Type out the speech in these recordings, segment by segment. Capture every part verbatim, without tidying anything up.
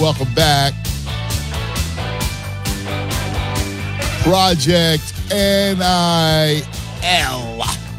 welcome back. Project N I L.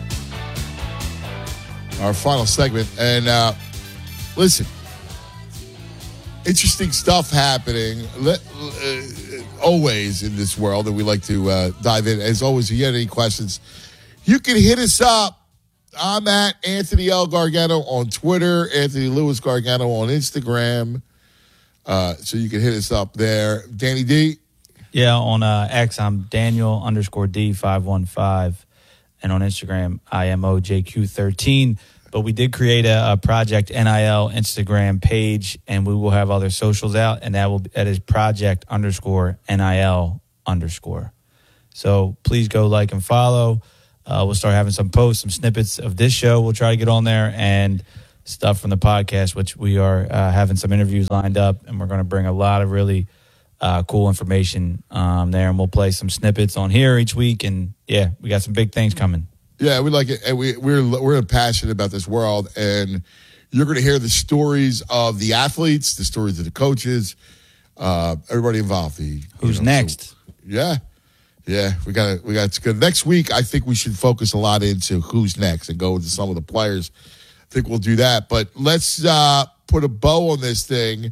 Our final segment. And uh, listen, interesting stuff happening Let, uh, always in this world, and we like to uh, dive in. As always, if you have any questions, you can hit us up. I'm at Anthony L. Gargano on Twitter, Anthony Lewis Gargano on Instagram. Uh, so you can hit us up there. Danny D? Yeah, on uh, X, I'm Daniel underscore D five one five. And on Instagram, I am O J Q thirteen. But we did create a, a Project N I L Instagram page, and we will have other socials out, and that will that is Project underscore N I L underscore. So please go like and follow. Uh, we'll start having some posts, some snippets of this show. We'll try to get on there, and stuff from the podcast, which we are uh, having some interviews lined up, and we're going to bring a lot of really uh, cool information um, there, and we'll play some snippets on here each week. And yeah, we got some big things coming. Yeah, we like it, and we we're we're passionate about this world, and you're going to hear the stories of the athletes, the stories of the coaches, uh, everybody involved. The, Who's you know, next? So, yeah. Yeah, we got we got it's good. Next week, I think we should focus a lot into who's next and go into some of the players. I think we'll do that. But let's uh, put a bow on this thing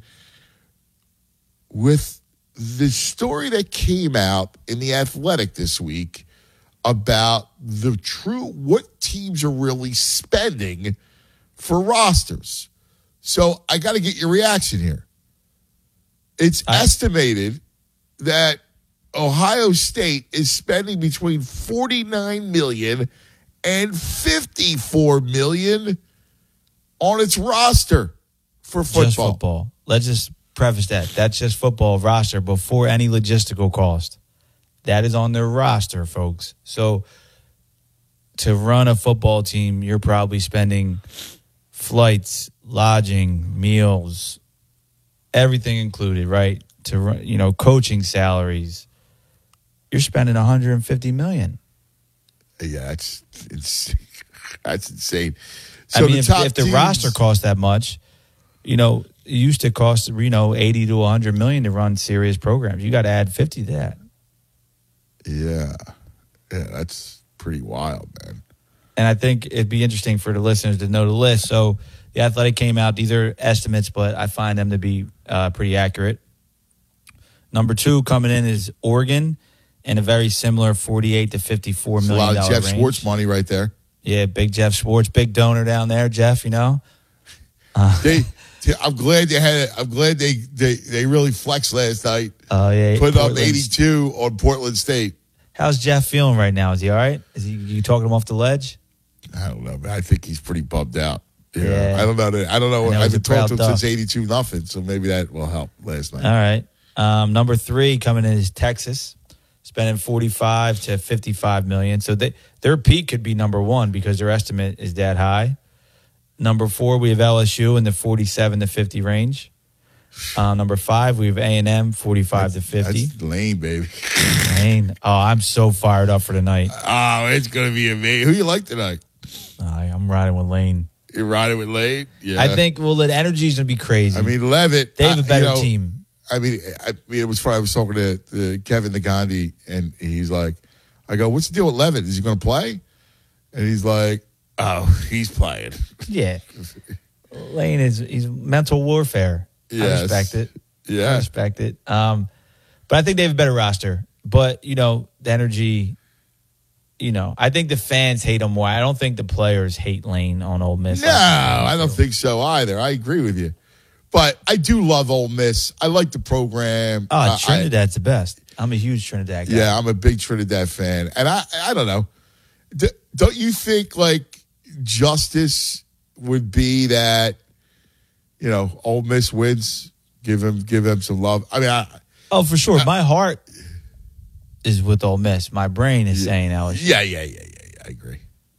with the story that came out in The Athletic this week about the true what teams are really spending for rosters. So I got to get your reaction here. It's I- estimated that Ohio State is spending between forty-nine million dollars and fifty-four million dollars on its roster for football. Just football. Let's just preface that. That's just football roster before any logistical cost. That is on their roster, folks. So to run a football team, you're probably spending flights, lodging, meals, everything included, right? To run, you know, coaching salaries. You're spending one hundred fifty million dollars. Yeah, that's it's that's insane. So I mean, the if, top if the teams, roster costs that much, you know, it used to cost, you know, eighty to one hundred million to run serious programs. You got to add fifty to that. Yeah. Yeah, that's pretty wild, man. And I think it'd be interesting for the listeners to know the list. So the Athletic came out. These are estimates, but I find them to be uh, pretty accurate. Number two coming in is Oregon. And a very similar forty-eight to fifty-four million dollars range. A lot of Jeff Schwartz money right there. Yeah, big Jeff Schwartz, big donor down there, Jeff, you know. Uh, they, I'm glad they had it. I'm glad they, they, they really flexed last night. Oh, uh, yeah. Put up eighty-two on Portland State. How's Jeff feeling right now? Is he all right? Is he you talking him off the ledge? I don't know, man. I think he's pretty bummed out. You yeah. Know? I don't know. I don't know. I I've been talking to him duck. since eighty-two nothing, so maybe that will help last night. All right. Um, number three coming in is Texas. Spending forty-five to fifty-five million. So they, their peak could be number one because their estimate is that high. Number four, we have L S U in the forty-seven to fifty range. Uh, number five, we have A and M, forty-five that's, to fifty. That's Lane, baby. Lane. Oh, I'm so fired up for tonight. Oh, it's going to be amazing. Who you like tonight? Uh, I'm riding with Lane. You're riding with Lane? Yeah. I think, well, the energy's going to be crazy. I mean, Levitt. They have a better uh, you know, team. I mean, I mean, it was funny. I was talking to, to Kevin Nagandi, and he's like, I go, what's the deal with Levitt? Is he going to play? And he's like, oh, he's playing. Yeah. Lane is he's mental warfare. Yes. I respect it. Yeah. I respect it. Um, but I think they have a better roster. But, you know, the energy, you know, I think the fans hate him more. I don't think the players hate Lane on Ole Miss. No, I don't think so either. I agree with you. But I do love Ole Miss. I like the program. Oh, uh, Trinidad's I, the best. I'm a huge Trinidad guy. Yeah, I'm a big Trinidad fan. And I I don't know. D- don't you think, like, justice would be that, you know, Ole Miss wins, give him give him some love? I mean, I, Oh, for sure. I, My heart is with Ole Miss. My brain is yeah, saying L S U. Yeah, yeah, yeah, yeah, yeah. I agree.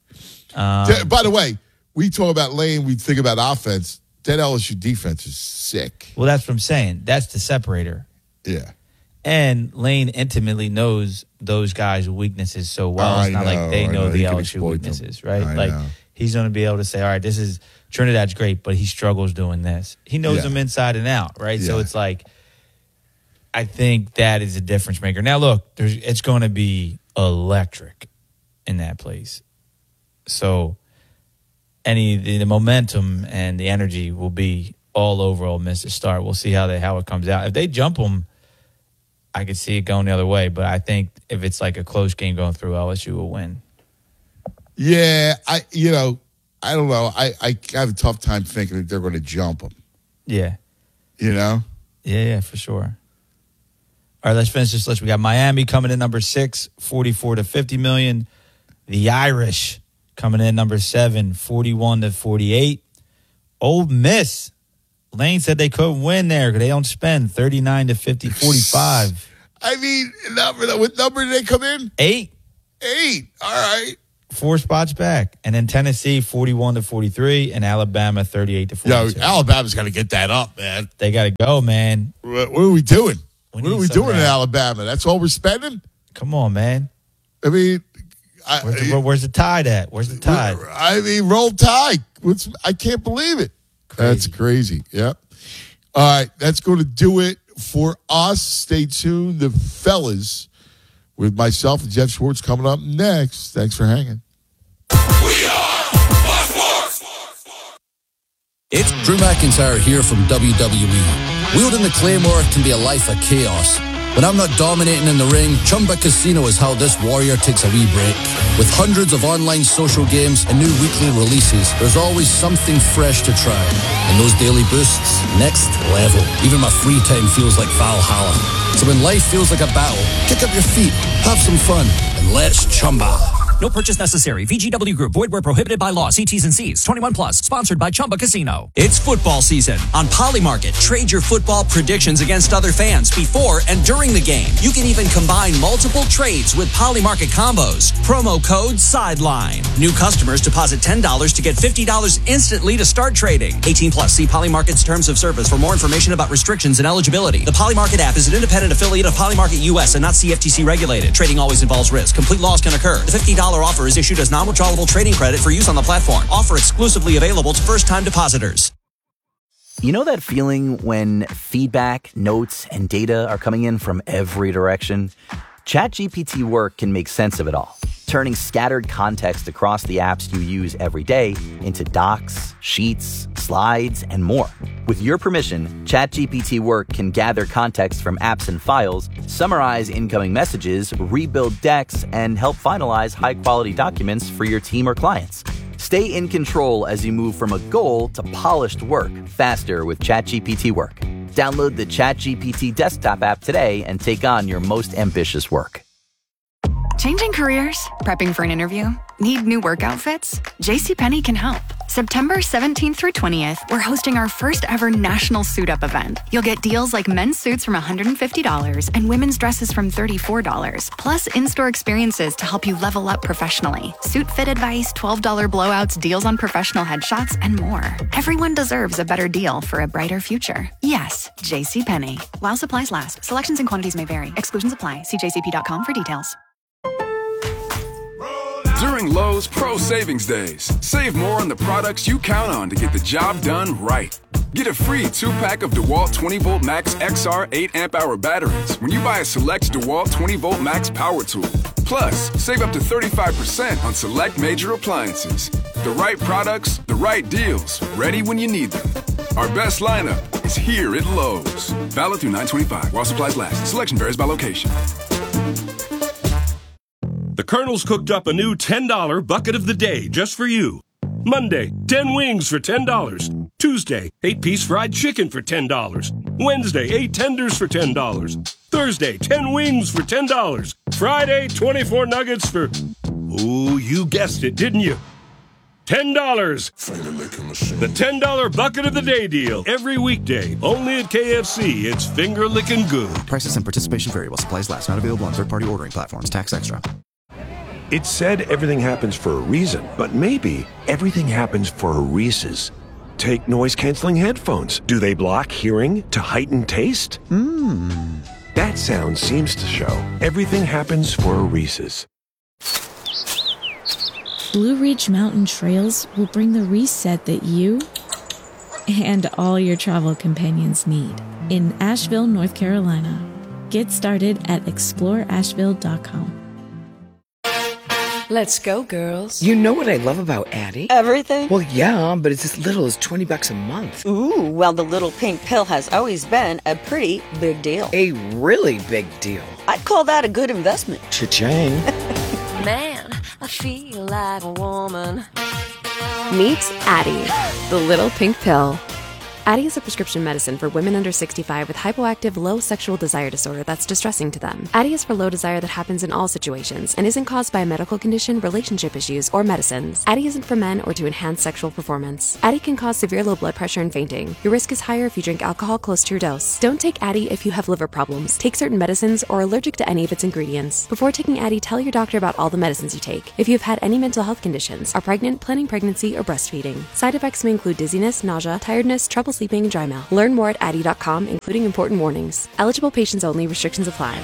Um, By the way, we talk about Lane, we think about offense. That L S U defense is sick. Well, that's what I'm saying. That's the separator. Yeah. And Lane intimately knows those guys' weaknesses so well. I It's not know, like they I know, know. the He can L S U exploit weaknesses, them. right? I like know. he's going to be able to say, all right, this is Trinidad's great, but he struggles doing this. He knows Yeah. them inside and out, right? Yeah. So it's like, I think that is a difference maker. Now, look, there's, it's going to be electric in that place. So any the, the momentum and the energy will be all over Ole Miss to start. We'll see how they how it comes out. If they jump them, I could see it going the other way. But I think if it's like a close game going through, L S U will win. Yeah, I you know, I don't know. I, I have a tough time thinking that they're going to jump them. Yeah. You know? Yeah, yeah, for sure. All right, let's finish this list. We got Miami coming in number six, forty-four to fifty million. The Irish coming in number seven, forty-one to forty-eight. Ole Miss, Lane said they couldn't win there because they don't spend, thirty-nine to fifty, forty-five. I mean, number, what number did they come in? Eight. Eight. All right. Four spots back. And then Tennessee, forty-one to forty-three, and Alabama, thirty-eight to Yo, forty-two. Alabama's got to get that up, man. They got to go, man. What, what are we doing? We what are need we some doing of in that. Alabama? That's all we're spending? Come on, man. I mean, I, Where's the, where's the tide at? Where's the tide? I mean, roll tide. What's, I can't believe it. Crazy. That's crazy. Yep. All right, that's going to do it for us. Stay tuned. The fellas with myself and Jeff Schwartz coming up next. Thanks for hanging. We are Fox Sports. It's Drew McIntyre here from W W E. Wielding the Claymore can be a life of chaos. When I'm not dominating in the ring, Chumba Casino is how this warrior takes a wee break. With hundreds of online social games and new weekly releases, there's always something fresh to try. And those daily boosts, next level. Even my free time feels like Valhalla. So when life feels like a battle, kick up your feet, have some fun, and let's Chumba. No purchase necessary. V G W Group. Void where prohibited by law. See T's and C's. twenty-one plus. Sponsored by Chumba Casino. It's football season. On Polymarket, trade your football predictions against other fans before and during the game. You can even combine multiple trades with Polymarket combos. Promo code SIDELINE. New customers deposit ten dollars to get fifty dollars instantly to start trading. eighteen plus. See Polymarket's terms of service for more information about restrictions and eligibility. The Polymarket app is an independent affiliate of Polymarket U S and not C F T C regulated. Trading always involves risk. Complete loss can occur. The fifty dollars offer is issued as non-withdrawable trading credit for use on the platform. Offer exclusively available to first-time depositors. You know that feeling when feedback, notes, and data are coming in from every direction? ChatGPT Work can make sense of it all, turning scattered context across the apps you use every day into docs, sheets, slides, and more. With your permission, ChatGPT Work can gather context from apps and files, summarize incoming messages, rebuild decks, and help finalize high-quality documents for your team or clients. Stay in control as you move from a goal to polished work faster with ChatGPT Work. Download the ChatGPT desktop app today and take on your most ambitious work. Changing careers? Prepping for an interview? Need new work outfits? JCPenney can help. September seventeenth through twentieth, we're hosting our first ever national suit up event. You'll get deals like men's suits from one hundred fifty dollars and women's dresses from thirty-four dollars, plus in-store experiences to help you level up professionally. Suit fit advice, twelve dollars blowouts, deals on professional headshots, and more. Everyone deserves a better deal for a brighter future. Yes, JCPenney. While supplies last, selections and quantities may vary. Exclusions apply. See j c p dot com for details. During Lowe's Pro Savings Days, save more on the products you count on to get the job done right. Get a free two-pack of DeWalt twenty volt Max X R eight amp hour batteries when you buy a select DeWalt twenty volt Max power tool. Plus, save up to thirty-five percent on select major appliances. The right products, the right deals, ready when you need them. Our best lineup is here at Lowe's. Valid through nine twenty-five while supplies last. Selection varies by location. The Colonel's cooked up a new ten dollar bucket of the day just for you. Monday, ten wings for ten dollars. Tuesday, eight piece fried chicken for ten dollars. Wednesday, eight tenders for ten dollars. Thursday, ten wings for ten dollars. Friday, twenty-four nuggets for... Ooh, you guessed it, didn't you? ten dollars. The ten dollar bucket of the day deal. Every weekday. Only at K F C. It's finger licking good. Prices and participation vary while supplies last. Not available on third-party ordering platforms. Tax extra. It's said everything happens for a reason, but maybe everything happens for a Reese's. Take noise-canceling headphones. Do they block hearing to heighten taste? Mmm. That sound seems to show everything happens for a Reese's. Blue Ridge Mountain Trails will bring the reset that you and all your travel companions need in Asheville, North Carolina. Get started at explore asheville dot com. Let's go, girls. You know what I love about Addie? Everything? Well, yeah, but it's as little as twenty bucks a month. Ooh, well, the little pink pill has always been a pretty big deal. A really big deal. I'd call that a good investment. Cha-ching. Man, I feel like a woman. Meet Addie, the little pink pill. Addie is a prescription medicine for women under sixty-five with hypoactive low sexual desire disorder that's distressing to them. Addie is for low desire that happens in all situations and isn't caused by a medical condition, relationship issues, or medicines. Addie isn't for men or to enhance sexual performance. Addie can cause severe low blood pressure and fainting. Your risk is higher if you drink alcohol close to your dose. Don't take Addie if you have liver problems, take certain medicines, or are allergic to any of its ingredients. Before taking Addie, tell your doctor about all the medicines you take. If you've had any mental health conditions, are pregnant, planning pregnancy, or breastfeeding. Side effects may include dizziness, nausea, tiredness, trouble sleeping, and dry mouth. Learn more at addie dot com, including important warnings. Eligible patients only. Restrictions apply.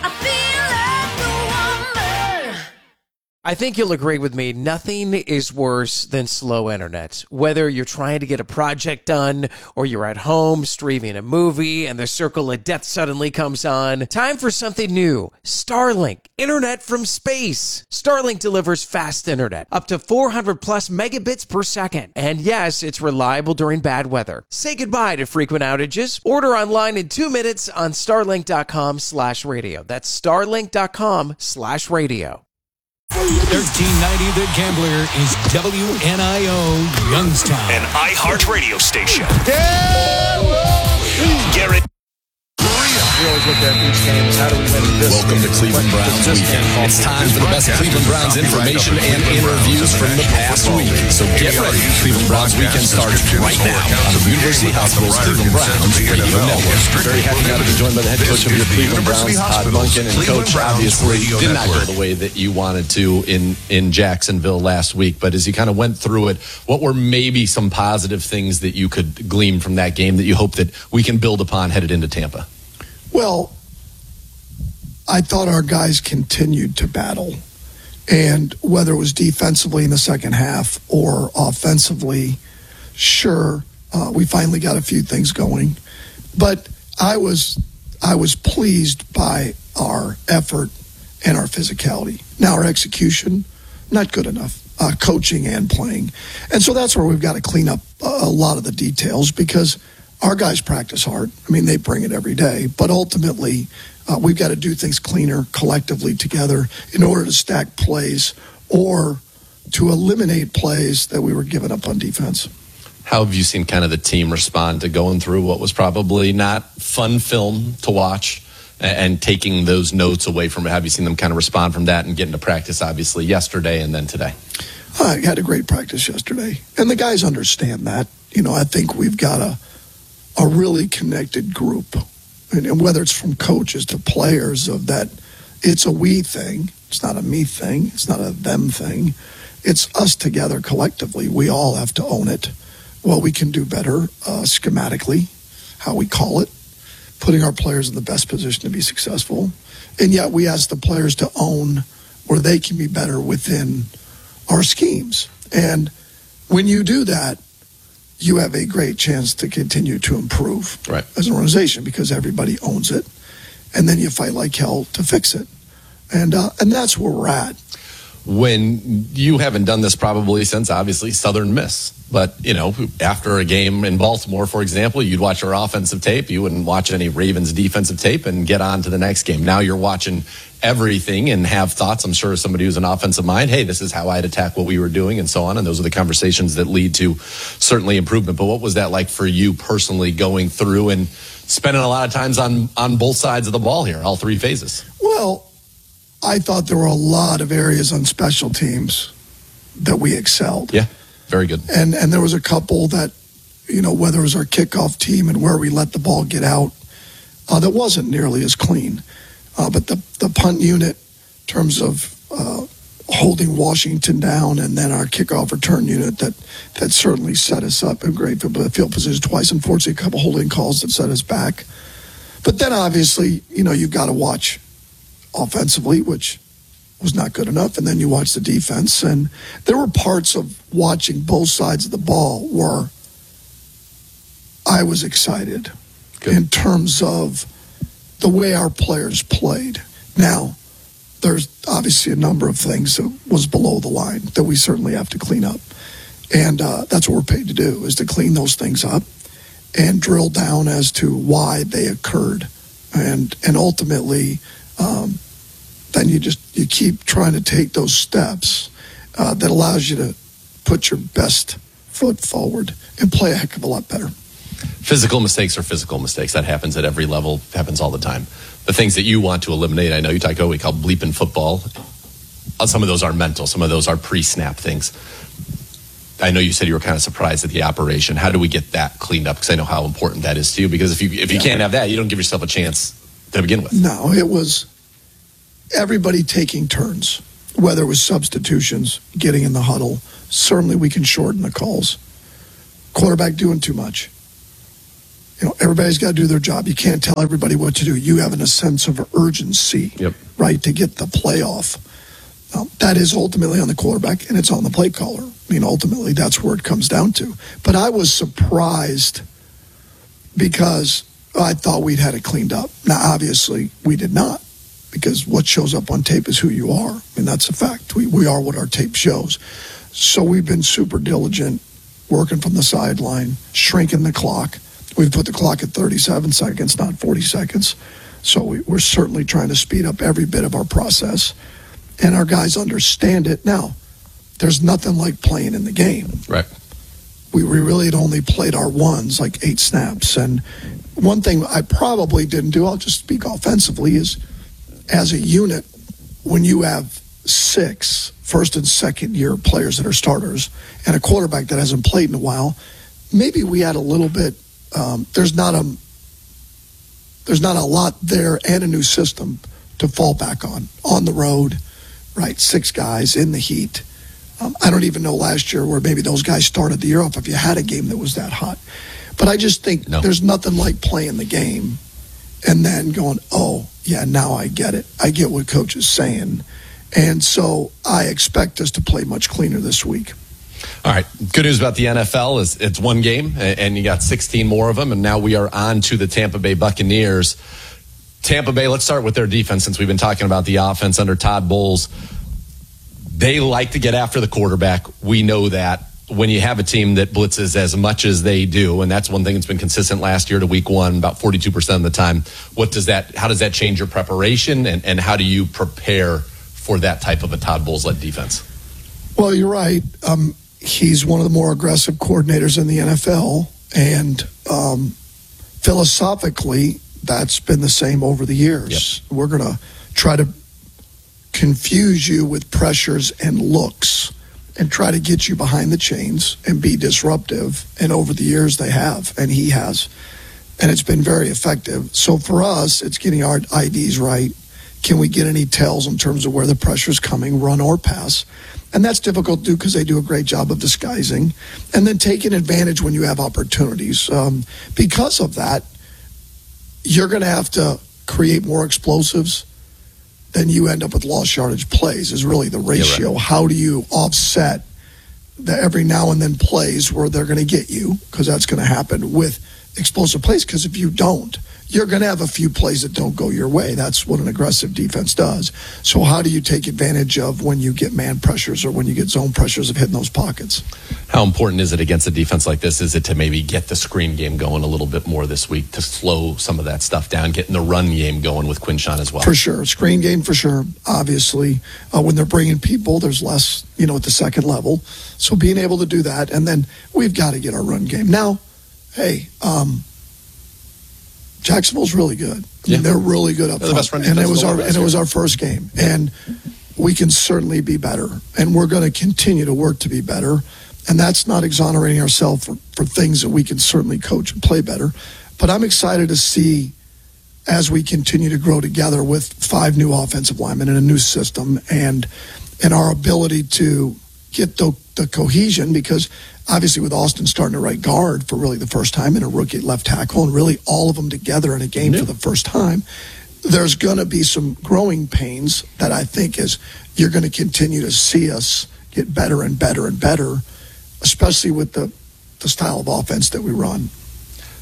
I think you'll agree with me, nothing is worse than slow internet. Whether you're trying to get a project done or you're at home streaming a movie and the circle of death suddenly comes on, time for something new. Starlink, internet from space. Starlink delivers fast internet, up to four hundred plus megabits per second. And yes, it's reliable during bad weather. Say goodbye to frequent outages. Order online in two minutes on starlink dot com slash radio. That's starlink dot com slash radio. thirteen ninety The Gambler is W N I O Youngstown, an iHeart radio station. Yeah, Garrett. We always look at these games. How do we win this Welcome game? to Cleveland Browns Weekend. It's time for the best Cleveland Browns information and interviews from the past week. So get ready. Cleveland Browns Weekend starts right now on the University Hospital's Cleveland Browns Radio Network. Very happy now to be joined by the head coach of your Cleveland Browns, Todd Monken, and coach obviously did not go the way that you wanted to in, in Jacksonville last week. But as you kind of went through it, what were maybe some positive things that you could glean from that game that you hope that we can build upon headed into Tampa? Well, I thought our guys continued to battle. And whether it was defensively in the second half or offensively, sure, uh, we finally got a few things going. But I was I was pleased by our effort and our physicality. Now our execution, not good enough, uh, coaching and playing. And so that's where we've got to clean up a lot of the details, because our guys practice hard. I mean, they bring it every day. But ultimately, uh, we've got to do things cleaner, collectively together, in order to stack plays or to eliminate plays that we were giving up on defense. How have you seen kind of the team respond to going through what was probably not fun film to watch and taking those notes away from it? Have you seen them kind of respond from that and get into practice, obviously, yesterday and then today? I had a great practice yesterday. And the guys understand that. You know, I think we've got a a really connected group, and, and whether it's from coaches to players, of that it's a we thing. It's not a me thing. It's not a them thing. It's us together collectively. We all have to own it. What we can do better uh, schematically, how we call it, putting our players in the best position to be successful. And yet we ask the players to own where they can be better within our schemes. And when you do that, you have a great chance to continue to improve right. as an organization, because everybody owns it. And then you fight like hell to fix it. And uh, and that's where we're at. When you haven't done this probably since, obviously, Southern Miss. But, you know, after a game in Baltimore, for example, you'd watch our offensive tape. You wouldn't watch any Ravens defensive tape and get on to the next game. Now you're watching everything and have thoughts. I'm sure somebody who's an offensive mind, hey, this is how I'd attack what we were doing and so on. And those are the conversations that lead to certainly improvement. But what was that like for you personally, going through and spending a lot of times on, on both sides of the ball here, all three phases? Well, I thought there were a lot of areas on special teams that we excelled. Yeah, very good. And and there was a couple that, you know, whether it was our kickoff team and where we let the ball get out, uh, that wasn't nearly as clean. Uh, but the, the punt unit, in terms of uh, holding Washington down, and then our kickoff return unit, that, that certainly set us up in great field position twice. Unfortunately, a couple holding calls that set us back. But then, obviously, you know, you've got to watch offensively, which was not good enough, and then you watch the defense, and there were parts of watching both sides of the ball where I was excited Good. in terms of the way our players played. Now, there's obviously a number of things that was below the line that we certainly have to clean up. And uh, that's what we're paid to do, is to clean those things up and drill down as to why they occurred. And and ultimately, um, then you just you keep trying to take those steps uh, that allows you to put your best foot forward and play a heck of a lot better. Physical mistakes are physical mistakes. That happens at every level, happens all the time. The things that you want to eliminate, I know you talk about what we call bleeping football. Some of those are mental. Some of those are pre-snap things. I know you said you were kind of surprised at the operation. How do we get that cleaned up? Because I know how important that is to you. Because if you if you yeah. can't have that, you don't give yourself a chance to begin with. No, it was everybody taking turns, whether it was substitutions, getting in the huddle. Certainly we can shorten the calls. Quarterback doing too much. You know, everybody's got to do their job. You can't tell everybody what to do. You have a sense of urgency, yep. right, to get the play off. Um, that is ultimately on the quarterback, and it's on the play caller. I mean, ultimately, that's where it comes down to. But I was surprised because I thought we'd had it cleaned up. Now, obviously, we did not, because what shows up on tape is who you are. I mean, that's a fact. We, we are what our tape shows. So we've been super diligent, working from the sideline, shrinking the clock. We've put the clock at thirty-seven seconds, not forty seconds. So we, we're certainly trying to speed up every bit of our process. And our guys understand it. Now, there's nothing like playing in the game. Right. We, we really had only played our ones, like eight snaps. And one thing I probably didn't do, I'll just speak offensively, is as a unit, when you have six first and second year players that are starters and a quarterback that hasn't played in a while, maybe we had a little bit, um, there's not a, there's not a lot there and a new system to fall back on, on the road. Right, six guys in the heat. Um, I don't even know last year where maybe those guys started the year off if you had a game that was that hot. But I just think no. there's nothing like playing the game and then going, oh, yeah, now I get it. I get what Coach is saying. And so I expect us to play much cleaner this week. All right. Good news about the N F L is it's one game, and you got sixteen more of them, and now we are on to the Tampa Bay Buccaneers. Tampa Bay, let's start with their defense since we've been talking about the offense under Todd Bowles. They like to get after the quarterback. We know that. When you have a team that blitzes as much as they do, and that's one thing that's been consistent last year to week one, about forty-two percent of the time, what does that, how does that change your preparation, and, and how do you prepare for that type of a Todd Bowles-led defense? Well, you're right. Um, he's one of the more aggressive coordinators in the N F L, and um, philosophically, that's been the same over the years. Yep. We're going to try to confuse you with pressures and looks and try to get you behind the chains and be disruptive. And over the years, they have, and he has. And it's been very effective. So for us, it's getting our I Ds right. Can we get any tells in terms of where the pressure's coming, run or pass? And that's difficult to do because they do a great job of disguising. And then taking advantage when you have opportunities. Um, because of that, you're going to have to create more explosives, then you end up with lost yardage plays is really the ratio. Yeah, right. How do you offset the every now and then plays where they're going to get you, because that's going to happen with explosive plays, because if you don't, you're going to have a few plays that don't go your way. That's what an aggressive defense does. So how do you take advantage of when you get man pressures or when you get zone pressures of hitting those pockets? How important is it against a defense like this? Is it to maybe get the screen game going a little bit more this week to slow some of that stuff down, getting the run game going with Quinshon as well? For sure. Screen game for sure. Obviously, uh, when they're bringing people, there's less, you know, at the second level. So being able to do that, and then we've got to get our run game. Now, hey, um, Jacksonville's really good. I yeah. mean, they're really good up they're front. The best run and it was our and and it was our first game. And we can certainly be better. And we're going to continue to work to be better. And that's not exonerating ourselves for, for things that we can certainly coach and play better. But I'm excited to see, as we continue to grow together with five new offensive linemen and a new system, and and our ability to get the, the cohesion, because obviously with Austin starting to right guard for really the first time and a rookie at left tackle, and really all of them together in a game yeah. for the first time, there's going to be some growing pains that I think is you're going to continue to see us get better and better and better, especially with the, the style of offense that we run.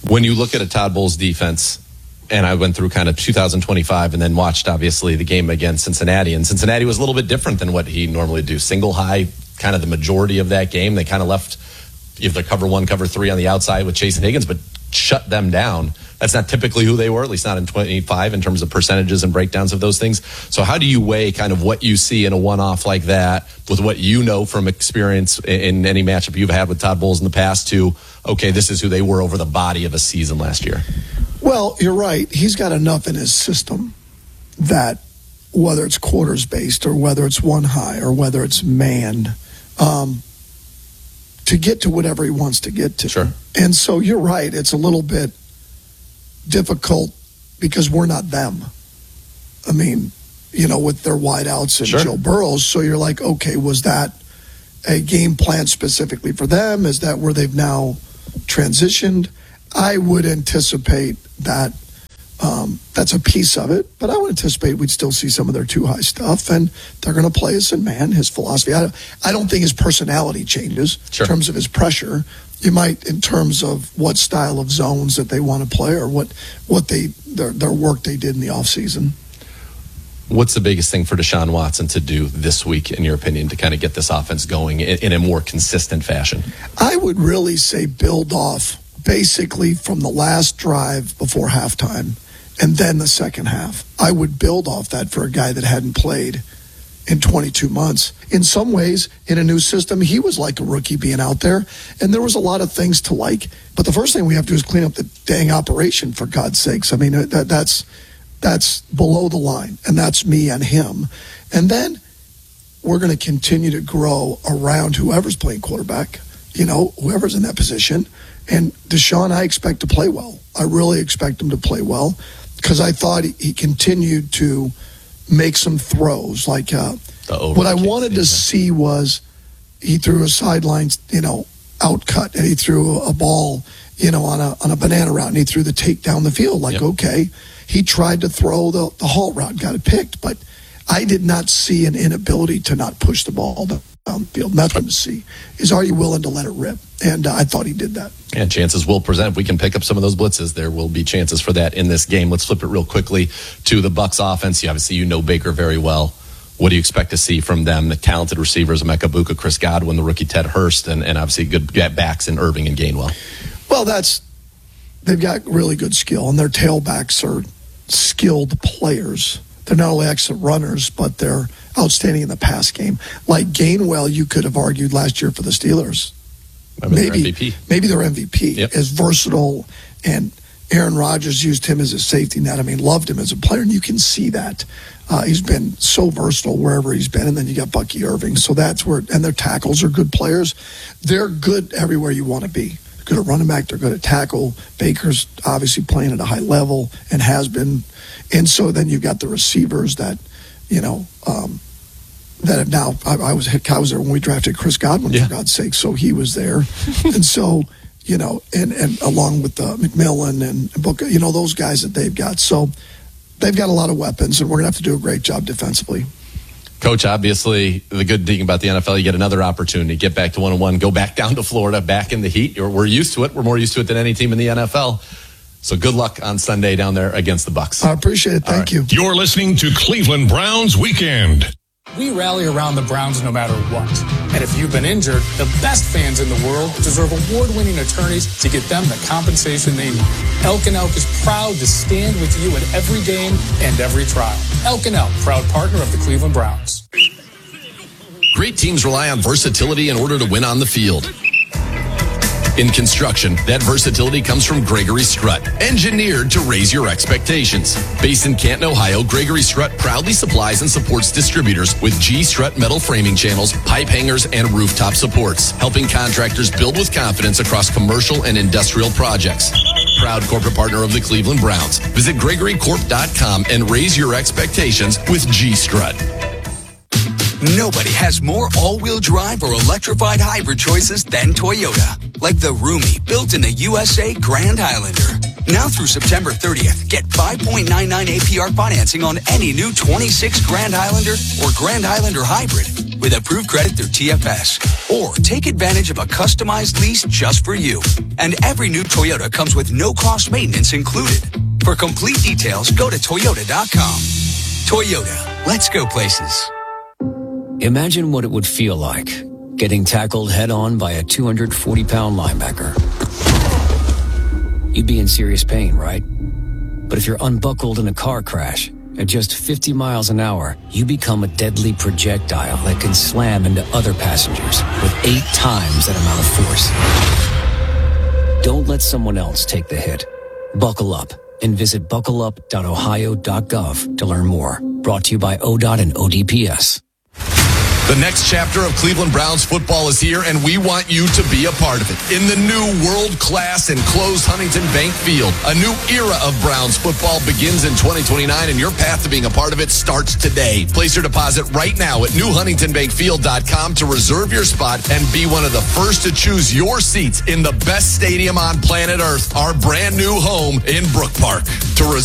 When you look at a Todd Bowles defense, and I went through kind of two thousand twenty-five and then watched, obviously, the game against Cincinnati. And Cincinnati was a little bit different than what he normally do. Single high, kind of the majority of that game. They kind of left either cover one, cover three on the outside with Chase and Higgins, but shut them down. That's not typically who they were, at least not in twenty-five in terms of percentages and breakdowns of those things. So how do you weigh kind of what you see in a one-off like that with what you know from experience in any matchup you've had with Todd Bowles in the past to, okay, this is who they were over the body of a season last year? Well, you're right. He's got enough in his system that whether it's quarters-based or whether it's one high or whether it's manned, um, to get to whatever he wants to get to. Sure. And so you're right. It's a little bit difficult because we're not them. I mean, you know, with their wideouts and sure. Joe Burrows. So you're like, okay, was that a game plan specifically for them? Is that where they've now transitioned? I would anticipate that um, that's a piece of it, but I would anticipate we'd still see some of their too high stuff, and they're going to play us in man, his philosophy. I don't, I don't think his personality changes sure. in terms of his pressure. You might in terms of what style of zones that they want to play or what, what they their, their work they did in the offseason. What's the biggest thing for Deshaun Watson to do this week, in your opinion, to kind of get this offense going in, in a more consistent fashion? I would really say build off basically from the last drive before halftime and then the second half. I would build off that for a guy that hadn't played in twenty-two months. In some ways, in a new system, he was like a rookie being out there, and there was a lot of things to like. But the first thing we have to do is clean up the dang operation, for God's sakes. I mean, that, that's that's below the line, and that's me and him. And then we're going to continue to grow around whoever's playing quarterback, you know, whoever's in that position. And Deshaun, I expect to play well. I really expect him to play well because I thought he, he continued to make some throws. Like uh, what I wanted to see was he threw a sidelines, you know, out cut, and he threw a ball, you know, on a on a banana route, and he threw the take down the field. Like, yep. okay, he tried to throw the, the halt route, got it picked, but I did not see an inability to not push the ball down the field. And that's what to see is, are you willing to let it rip? And uh, I thought he did that. And chances will present. If we can pick up some of those blitzes, there will be chances for that in this game. Let's flip it real quickly to the Bucs offense. You obviously, you know Baker very well. What do you expect to see from them? The talented receivers, Emeka Egbuka, Chris Godwin, the rookie Ted Hurst, and, and obviously good backs in Irving and Gainwell. Well, that's they've got really good skill, and their tailbacks are skilled players. They're not only excellent runners, but they're outstanding in the pass game. Like Gainwell, you could have argued last year for the Steelers. I mean, maybe, their M V P. maybe their M V P yep. is versatile, and Aaron Rodgers used him as a safety net. I mean, loved him as a player, and you can see that. Uh, he's been so versatile wherever he's been, and then you got Bucky Irving. So that's where, and their tackles are good players. They're good everywhere you want to be. They're good at running back. They're good at tackle. Baker's obviously playing at a high level and has been. And so then you've got the receivers that, you know, um, that have now, I, I, was, I was there when we drafted Chris Godwin, yeah. for God's sake, so he was there. And so, you know, and, and along with uh, McMillan and Booker, you know, those guys that they've got. So they've got a lot of weapons, and we're going to have to do a great job defensively. Coach, obviously, the good thing about the N F L, you get another opportunity. Get back to one and one, go back down to Florida, back in the heat. We're used to it. We're more used to it than any team in the N F L. So good luck on Sunday down there against the Bucs. I appreciate it. Thank right. you. You're listening to Cleveland Browns Weekend. We rally around the Browns no matter what. And if you've been injured, the best fans in the world deserve award-winning attorneys to get them the compensation they need. Elk and Elk is proud to stand with you at every game and every trial. Elk and Elk, proud partner of the Cleveland Browns. Great teams rely on versatility in order to win on the field. In construction, that versatility comes from Gregory Strut, engineered to raise your expectations. Based in Canton, Ohio, Gregory Strut proudly supplies and supports distributors with G Strut metal framing channels, pipe hangers, and rooftop supports, helping contractors build with confidence across commercial and industrial projects. Proud corporate partner of the Cleveland Browns. Visit Gregory Corp dot com and raise your expectations with G Strut. Nobody has more all-wheel drive or electrified hybrid choices than Toyota. Like the roomy, built in the U S A Grand Highlander. Now through September thirtieth, get five point nine nine A P R financing on any new twenty-six Grand Highlander or Grand Highlander Hybrid with approved credit through T F S. Or take advantage of a customized lease just for you. And every new Toyota comes with no-cost maintenance included. For complete details, go to toyota dot com. Toyota, let's go places. Imagine what it would feel like getting tackled head-on by a two hundred forty pound linebacker. You'd be in serious pain, right? But if you're unbuckled in a car crash, at just fifty miles an hour, you become a deadly projectile that can slam into other passengers with eight times that amount of force. Don't let someone else take the hit. Buckle up and visit buckle up dot ohio dot gov to learn more. Brought to you by O D O T and O D P S. The next chapter of Cleveland Browns football is here, and we want you to be a part of it. In the new world-class enclosed Huntington Bank Field, a new era of Browns football begins in twenty twenty-nine, and your path to being a part of it starts today. Place your deposit right now at new huntington bank field dot com to reserve your spot and be one of the first to choose your seats in the best stadium on planet Earth, our brand new home in Brook Park. To res-